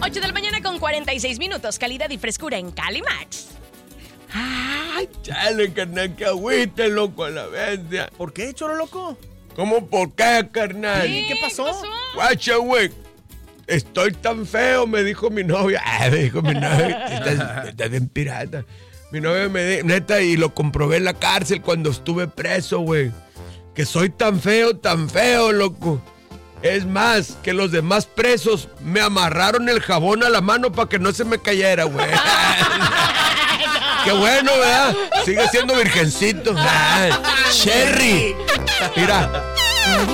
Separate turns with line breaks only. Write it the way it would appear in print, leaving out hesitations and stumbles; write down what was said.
8 de la mañana con 46 minutos. Calidad y frescura en Calimax.
Ay, chale, carnal, que agüite, loco, a la bestia.
¿Por qué, Choro Loco?
¿Cómo por qué, carnal?
¿Qué pasó?
Guacha, güey. Estoy tan feo, me dijo mi novia. Me dijo mi novia. Estás bien pirata. Mi novia me dijo, neta, y lo comprobé en la cárcel cuando estuve preso, güey. Que soy tan feo, loco. Es más, que los demás presos me amarraron el jabón a la mano para que no se me cayera, güey. Qué bueno, ¿verdad? Sigue siendo virgencito. Cherry. Mira.